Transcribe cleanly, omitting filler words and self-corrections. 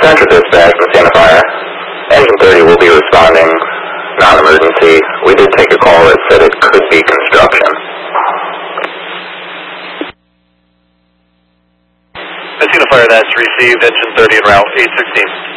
Central Dispatch, Messina Fire. Engine 30 will be responding non-emergency. We did take a call that said it could be construction. Messina Fire, that's received. Engine 30 en route, 816.